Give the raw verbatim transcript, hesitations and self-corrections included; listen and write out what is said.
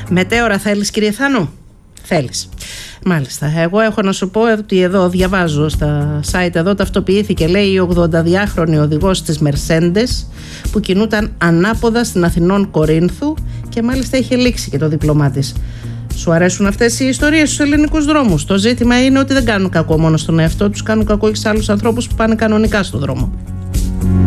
Μετέωρα θέλεις, κύριε Θάνο? Θέλεις. Μάλιστα. Εγώ έχω να σου πω ότι εδώ διαβάζω στα site εδώ, ταυτοποιήθηκε, λέει, η ογδονταδυάχρονη οδηγός της Mercedes που κινούταν ανάποδα στην Αθηνών Κορίνθου και μάλιστα είχε λήξει και το δίπλωμά της. Σου αρέσουν αυτές οι ιστορίες στους ελληνικούς δρόμους? Το ζήτημα είναι ότι δεν κάνουν κακό μόνο στον εαυτό τους, κάνουν κακό και σε άλλους ανθρώπους που πάνε κανονικά στον δρόμο.